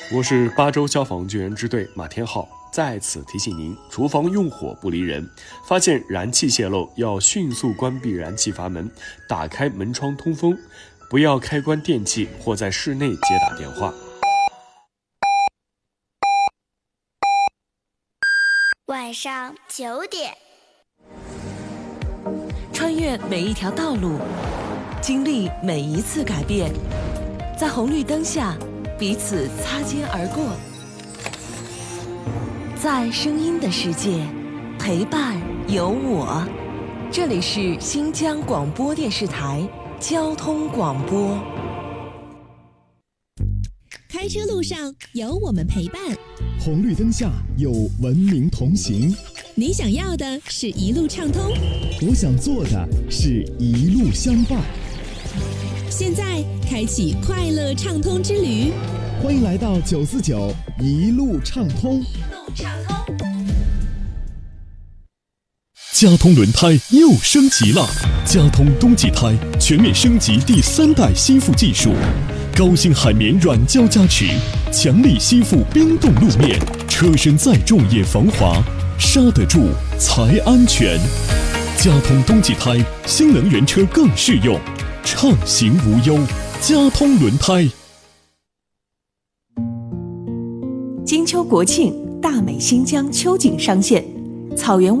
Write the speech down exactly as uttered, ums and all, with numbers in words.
我是巴州消防救援支队马天浩，在此提醒您，厨房用火不离人，发现燃气泄漏要迅速关闭燃气阀门，打开门窗通风，不要开关电器或在室内接打电话。 晚上九点， 穿越每一条道路，经历每一次改变，在红绿灯下彼此擦肩而过，在声音的世界陪伴有我。这里是新疆广播电视台交通广播。 开车路上有我们陪伴， 红绿灯下有文明同行。 你想要的是一路畅通， 我想做的是一路相伴。 现在开启快乐畅通之旅， 欢迎来到九四九一路畅通。 一路畅通。 佳通轮胎又升级了，佳通冬季胎全面升级第三代吸附技术，高性海绵软胶加持，强力吸附冰冻路面，车身再重也防滑，刹得住才安全。佳通冬季胎，新能源车更适用，畅行无忧。佳通轮胎。 金秋国庆，大美新疆秋景上线，草原